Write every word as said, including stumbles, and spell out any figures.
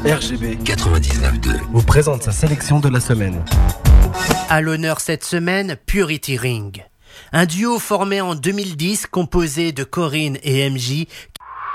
R G B quatre-vingt-dix-neuf virgule deux vous présente sa sélection de la semaine. À l'honneur cette semaine, Purity Ring. Un duo formé en deux mille dix, composé de Corinne et M J,